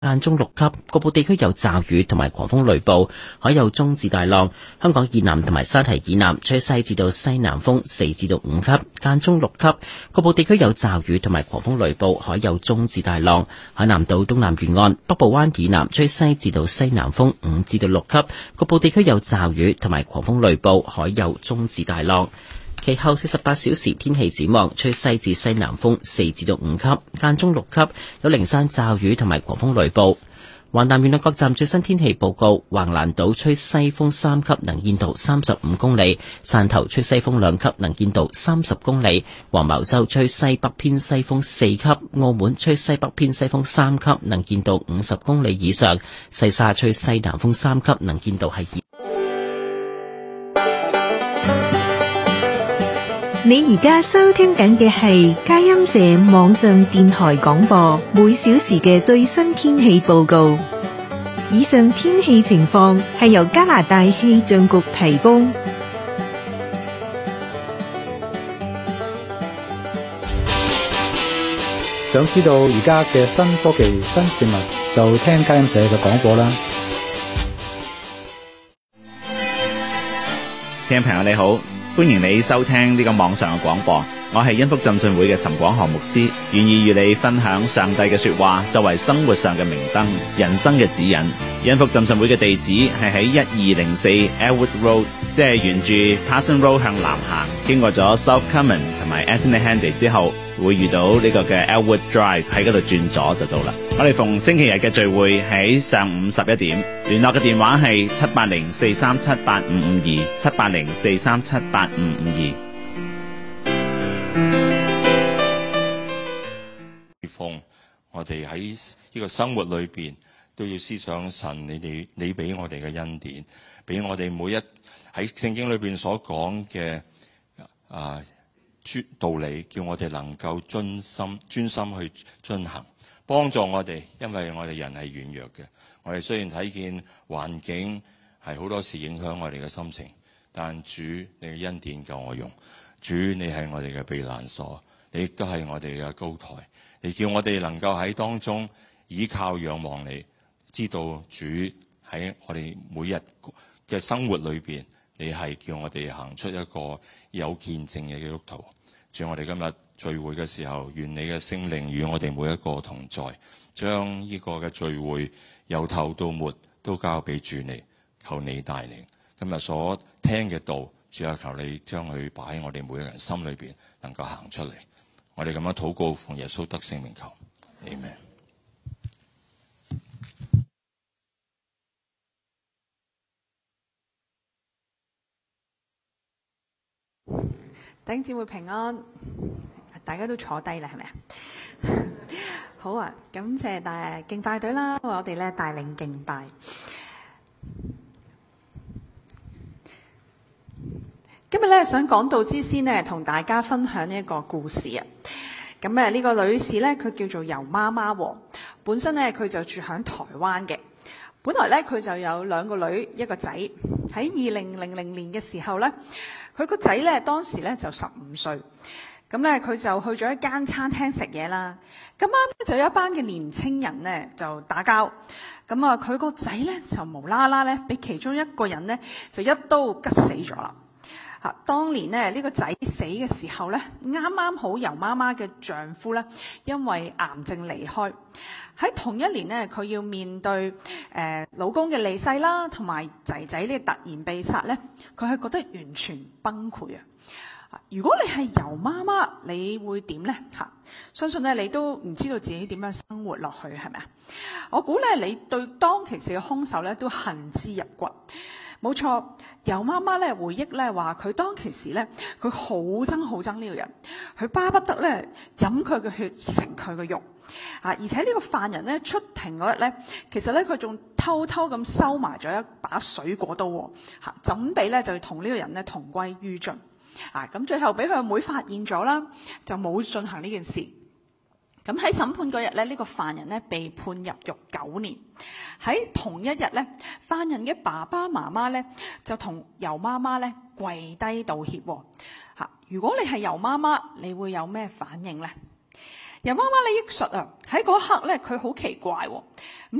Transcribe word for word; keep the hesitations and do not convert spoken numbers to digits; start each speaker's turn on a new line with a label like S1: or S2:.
S1: 間中六級，局部地區有驟雨同埋狂風雷暴，海有中至大浪。香港以南同埋沙堤以南吹西至到西南風四至到五級，間中六級，局部地區有驟雨同埋狂風雷暴，海有中至大浪。海南島東南沿岸、北部灣以南吹西至到西南風五至到六級，局部地區有驟雨同埋狂風雷暴，海有中至大浪。其後四十八小時天氣展望，吹西至西南風四至到五級，間中六級，有零散驟雨同埋狂風雷暴。橫南沿岸各站最新天氣報告：橫瀾島吹西風三級，能見度三十五公里；汕頭吹西風兩級，能見度三十公里；黃茅洲吹西北偏西風四級；澳門吹西北偏西風三級，能見度五十公里以上；西沙吹西南風三級，能見度係二。
S2: 你而家收聽緊嘅係佳音社網上電台廣播，每小時嘅最新天氣報告。以上天氣情況係由加拿大氣象局提供。
S3: 想知道而家嘅新科技、新事物，就聽佳音社嘅廣播啦。
S4: 聽眾朋友你好，歡迎你收聽呢個網上嘅廣播，我係恩福浸信會嘅岑廣航牧師，願意與你分享上帝嘅說話，作為生活上嘅明燈，人生嘅指引。恩福浸信會嘅地址係喺一二零四 Elwood Road， 即係沿住 Parson Road 向南行，經過咗 South Common 同埋 Anthony Henday 之後，會遇到呢個嘅 Elwood Drive， 喺嗰度轉左就到啦。我哋逢星期日嘅聚會喺上午十一點，聯絡嘅電話係七八零四三七八五五二，七八零四三七八五五二。
S5: 奉我哋喺呢個生活裏邊都要思想神，你哋你俾我哋嘅恩典，俾我哋每一喺聖經裏邊所講嘅啊道理，叫我哋能夠專心專心去進行，幫助我哋，因為我哋人係軟弱嘅。我哋雖然睇見環境係好多時影響我哋嘅心情，但主你嘅恩典夠我用，主你係我哋嘅避難所，你亦都係我哋嘅高台，你叫我哋能夠喺當中倚靠仰望你，知道主喺我哋每日嘅生活裏邊，你係叫我哋行出一個有見證嘅基督徒。主，我哋今日聚會嘅時候，願你嘅聖靈與我哋每一個同在，將呢個嘅聚會由頭到末都交俾主你，求你帶領。今日所聽嘅道，主啊，求你將佢擺喺我哋每個人心裏邊，能夠行出嚟。我哋咁樣禱告，奉耶穌得聖名求，阿們。
S6: 弟兄姊妹平安，大家都坐低啦，係咪啊？好啊，感謝大敬拜隊啦，我哋咧帶領敬拜。今日咧想講道之先呢，同大家分享呢一個故事啊。咁誒呢個女士咧，佢叫做尤媽媽，本身咧佢就住響台灣嘅。本來咧佢就有兩個女一個仔。喺二零零零年嘅時候咧，佢個仔咧當時咧就十五歲，咁咧佢就去咗一間餐廳食嘢啦。咁啱就有一班嘅年青人咧就打交，咁啊佢個仔咧就無啦啦咧俾其中一個人咧就一刀拮死咗啦。嚇！當年咧呢個仔死嘅時候咧，啱啱好尤媽媽嘅丈夫咧因為癌症離開。喺同一年咧，佢要面對誒、呃、老公嘅離世啦，同埋仔仔呢突然被殺咧，佢係覺得完全崩潰啊！如果你係尤媽媽，你會點呢？嚇，相信咧你都唔知道自己點樣生活落去，係咪啊？我估咧你對當其時嘅兇手咧都恨之入骨。冇錯，尤媽媽咧回憶咧話，佢當其時咧佢好憎好憎呢個人，佢巴不得咧飲佢嘅血食佢嘅肉。啊！而且呢個犯人咧出庭嗰日咧，其實咧佢仲偷偷咁收埋咗一把水果刀喎，嚇，準備咧就要同呢個人咧同歸於盡。啊！咁最後俾佢阿妹發現咗啦，就冇進行呢件事。咁喺審判嗰日咧，呢個犯人咧被判入獄九年。喺同一日咧，犯人嘅爸爸媽媽咧就同尤媽媽咧跪低道歉喎。嚇！如果你係尤媽媽，你會有咩反應咧？ 由媽媽嘅憶述啊，喺嗰一刻咧，佢好奇怪喎。咁